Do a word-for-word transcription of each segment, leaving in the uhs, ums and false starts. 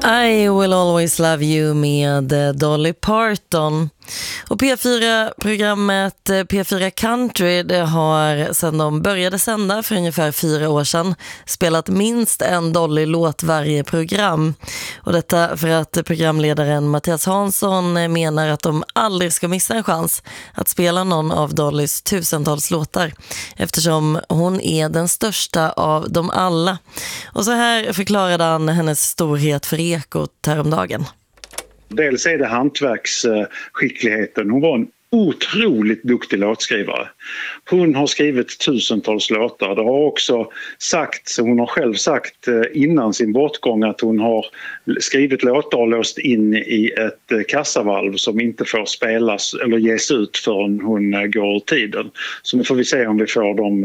I will always love you med Dolly Parton. Och P fyra-programmet P fyra Country, det har sedan de började sända för ungefär fyra år sedan spelat minst en Dolly-låt varje program. Och detta för att programledaren Mattias Hansson menar att de aldrig ska missa en chans att spela någon av Dollys tusentals låtar, eftersom hon är den största av dem alla. Och så här förklarade han hennes storhet för Ekot häromdagen. Dels är det hantverksskickligheten. Hon var en otroligt duktig låtskrivare. Hon har skrivit tusentals låtar. Det har också sagt, hon har själv sagt innan sin bortgång att hon har skrivit låtar och låst in i ett kassavalv som inte får spelas eller ges ut förrän hon går ur tiden. Så nu får vi se om vi får dem,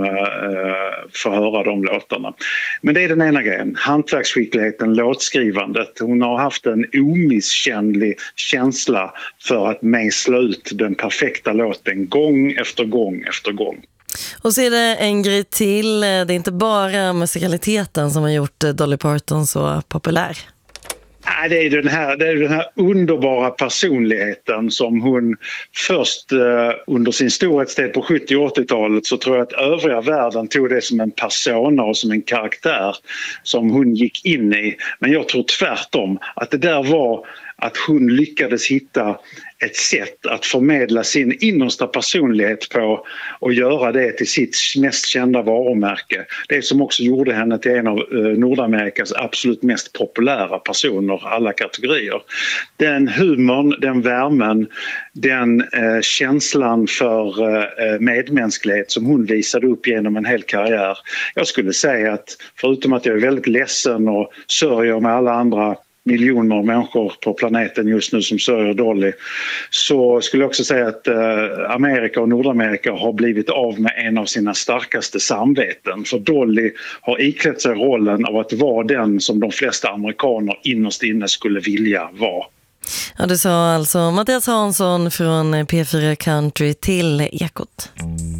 får höra de låtarna. Men det är den ena grejen. Hantverksskickligheten, låtskrivandet. Hon har haft en omisskännlig känsla för att mejsla ut den perfekta låten gång efter gång efter gång. Och så är det en grej till. Det är inte bara musikaliteten som har gjort Dolly Parton så populär. Nej, det är den här, det är den här underbara personligheten som hon först eh, under sin storhetstid på sjuttio- och åttiotalet, så tror jag att övriga världen tog det som en persona och som en karaktär som hon gick in i. Men jag tror tvärtom att det där var att hon lyckades hitta ett sätt att förmedla sin innersta personlighet på och göra det till sitt mest kända varumärke. Det som också gjorde henne till en av Nordamerikas absolut mest populära personer, alla kategorier. Den humorn, den värmen, den eh, känslan för eh, medmänsklighet som hon visade upp genom en hel karriär. Jag skulle säga att förutom att jag är väldigt ledsen och sörjer med alla andra miljoner människor på planeten just nu som sörjer Dolly, så skulle jag också säga att eh, Amerika och Nordamerika har blivit av med en av sina starkaste samveten. För Dolly har iklätt sig rollen av att vara den som de flesta amerikaner innerst inne skulle vilja vara. Ja, det sa alltså Mattias Hansson från P fyra Country till Ekot.